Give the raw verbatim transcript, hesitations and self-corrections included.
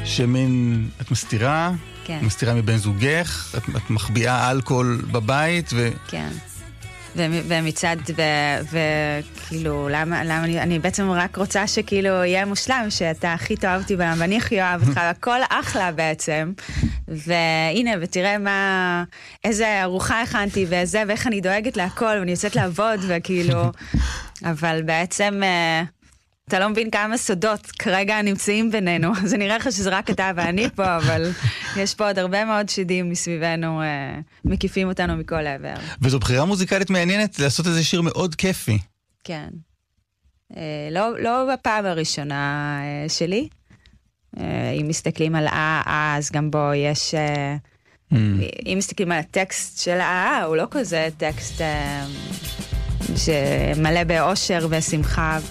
שמין, את מסתירה, כן. מסתירה מבן זוגך, את, את מחביאה אלכוהול בבית, ו... כן. ו- ומצד, וכאילו, למה, למה אני, אני בעצם רק רוצה שכאילו יהיה מושלם, שאתה הכי תאהב אותי בעולם, ואני הכי אוהב אותך, הכל אחלה בעצם. והנה, ותראה מה, איזה ארוחה הכנתי, ואיזה, ואיך אני דואגת להכל, ואני יוצאת לעבוד, וכאילו, אבל בעצם, אתה לא מבין כמה סודות כרגע נמצאים בינינו. זה נראה לך שזה רק אתה ואני פה, אבל יש פה עוד הרבה מאוד שדים מסביבנו, אה, מקיפים אותנו מכל העבר. וזו בחירה מוזיקלית מעניינת לעשות איזה שיר מאוד כיפי. כן. אה, לא, לא בפעם הראשונה אה, שלי. אה, אם מסתכלים על אה, אה, אז גם בו יש... אה, mm. אם מסתכלים על הטקסט של אה, הוא לא כזה טקסט אה, שמלא באושר ושמחה.